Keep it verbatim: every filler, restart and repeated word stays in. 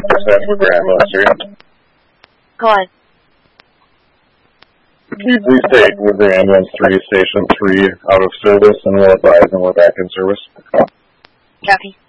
Dispatch with your ambulance three. Go on. Can you please state with your ambulance three, station three out of service and will advise and we're back in service? Copy.